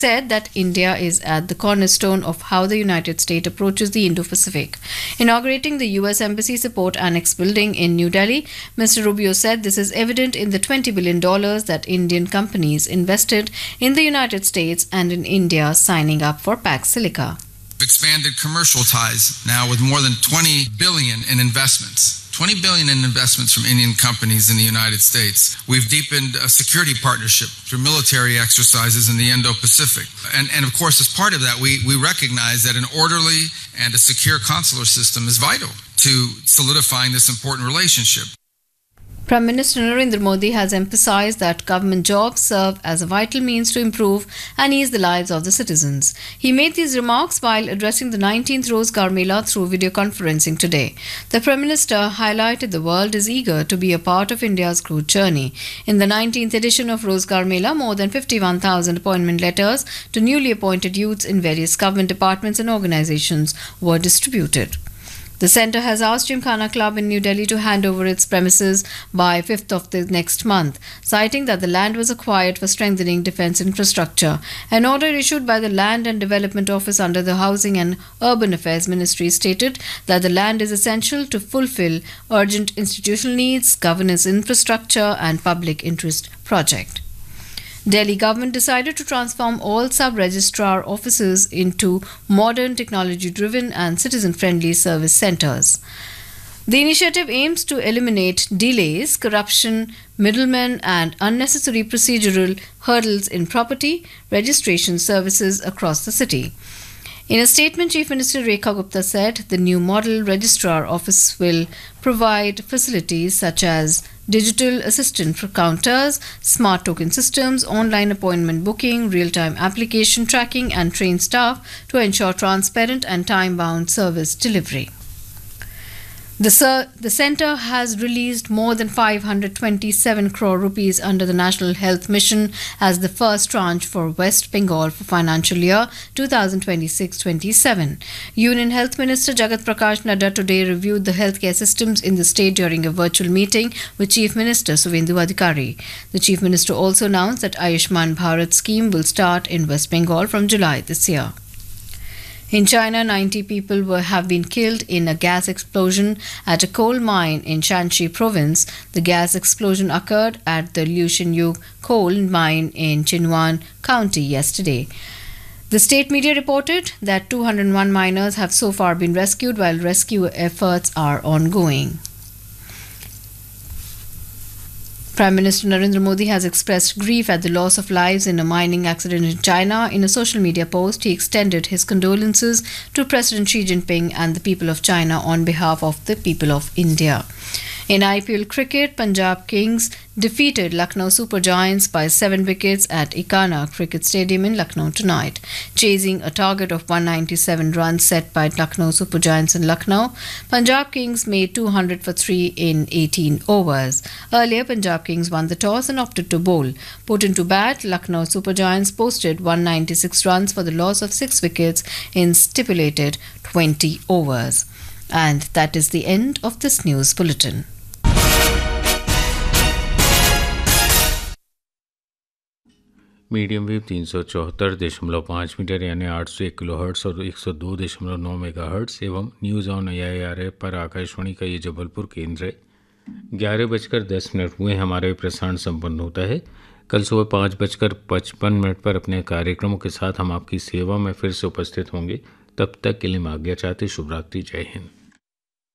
said that India is at the cornerstone of how the United States approaches the Indo-Pacific. Inaugurating the US Embassy Support Annex building in New Delhi, Mr. Rubio said this is evident in the $20 billion that Indian companies invested in the United States and in India signing up for Pax Silica. Expanded commercial ties now with more than 20 billion in investments. 20 billion in investments from Indian companies in the United States. We've deepened a security partnership through military exercises in the Indo-Pacific. And of course, as part of that, we recognize that an orderly and a secure consular system is vital to solidifying this important relationship. Prime Minister Narendra Modi has emphasized that government jobs serve as a vital means to improve and ease the lives of the citizens. He made these remarks while addressing the 19th Rozgar Mela through video conferencing today. The Prime Minister highlighted the world is eager to be a part of India's growth journey. In the 19th edition of Rozgar Mela, more than 51,000 appointment letters to newly appointed youths in various government departments and organizations were distributed. The centre has asked Gymkhana Club in New Delhi to hand over its premises by 5th of the next month, citing that the land was acquired for strengthening defence infrastructure. An order issued by the Land and Development Office under the Housing and Urban Affairs Ministry stated that the land is essential to fulfil urgent institutional needs, governance infrastructure and public interest project. Delhi government decided to transform all sub-registrar offices into modern technology-driven and citizen-friendly service centres. The initiative aims to eliminate delays, corruption, middlemen and unnecessary procedural hurdles in property registration services across the city. In a statement, Chief Minister Rekha Gupta said the new model registrar office will provide facilities such as digital assistant for counters, smart token systems, online appointment booking, real-time application tracking and trained staff to ensure transparent and time-bound service delivery. The centre has released more than 527 crore rupees under the National Health Mission as the first tranche for West Bengal for financial year 2026-27. Union Health Minister Jagat Prakash Nadda today reviewed the healthcare systems in the state during a virtual meeting with Chief Minister Suvendu Adhikari. The Chief Minister also announced that Ayushman Bharat scheme will start in West Bengal from July this year. In China, 90 people have been killed in a gas explosion at a coal mine in Shanxi province. The gas explosion occurred at the Liushenyu coal mine in Jinwan County yesterday. The state media reported that 201 miners have so far been rescued while rescue efforts are ongoing. Prime Minister Narendra Modi has expressed grief at the loss of lives in a mining accident in China. In a social media post, he extended his condolences to President Xi Jinping and the people of China on behalf of the people of India. In IPL cricket, Punjab Kings defeated Lucknow Super Giants by 7 wickets at Ikana Cricket Stadium in Lucknow tonight. Chasing a target of 197 runs set by Lucknow Super Giants in Lucknow, Punjab Kings made 200 for 3 in 18 overs. Earlier, Punjab Kings won the toss and opted to bowl. Put into bat, Lucknow Super Giants posted 196 runs for the loss of 6 wickets in stipulated 20 overs. And that is the end of this news bulletin. Medium wave 374.5 metre यानी 801 kilohertz और 102.9 megahertz एवं news on AIR पर आकाशवाणी का ये जबलपुर केंद्र है। 11:10 हुए हमारे प्रसारण संपन्न होता है। कल सुबह 5:55 पर अपने कार्यक्रमों के साथ हम आपकी सेवा में फिर से उपस्थित होंगे। तब तक के लिए मैं आज्ञा चाहते। शुभ रात्रि, जय हिंद।